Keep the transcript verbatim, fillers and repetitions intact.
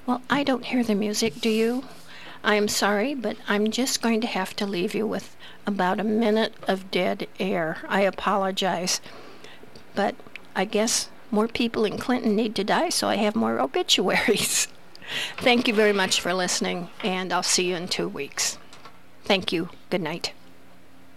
Well, I don't hear the music, do you? I am sorry, but I'm just going to have to leave you with about a minute of dead air. I apologize. But I guess more people in Clinton need to die, so I have more obituaries. Thank you very much for listening, and I'll see you in two weeks. Thank you. Good night.